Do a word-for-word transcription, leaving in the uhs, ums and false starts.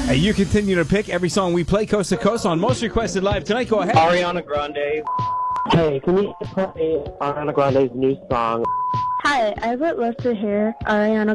Hey, you continue to pick every song we play coast to coast on Most Requested Live tonight. Go ahead. Ariana Grande. Hey, can you play Ariana Grande's new song? Hi, I would love to hear Ariana